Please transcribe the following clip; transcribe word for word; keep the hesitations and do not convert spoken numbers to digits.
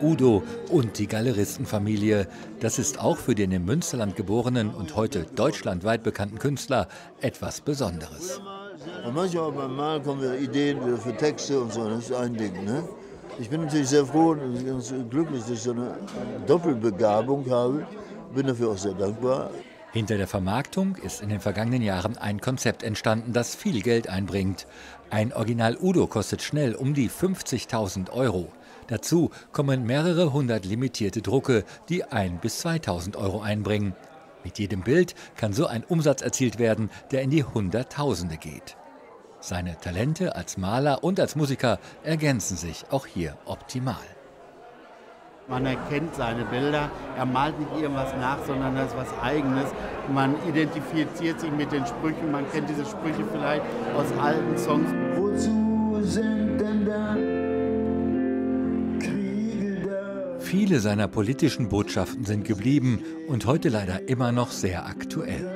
Udo und die Galeristenfamilie. Das ist auch für den im Münsterland geborenen und heute deutschlandweit bekannten Künstler etwas Besonderes. Und manchmal beim Malen kommen wir Ideen für Texte und so, das ist ein Ding. Ne? Ich bin natürlich sehr froh und ganz glücklich, dass ich so eine Doppelbegabung habe. Bin dafür auch sehr dankbar. Hinter der Vermarktung ist in den vergangenen Jahren ein Konzept entstanden, das viel Geld einbringt. Ein Original Udo kostet schnell um die fünfzigtausend Euro. Dazu kommen mehrere hundert limitierte Drucke, die ein bis zweitausend Euro einbringen. Mit jedem Bild kann so ein Umsatz erzielt werden, der in die Hunderttausende geht. Seine Talente als Maler und als Musiker ergänzen sich auch hier optimal. Man erkennt seine Bilder, er malt nicht irgendwas nach, sondern das ist was Eigenes. Man identifiziert sich mit den Sprüchen, man kennt diese Sprüche vielleicht aus alten Songs. Wozu sind denn dann Kriege da? Viele seiner politischen Botschaften sind geblieben und heute leider immer noch sehr aktuell.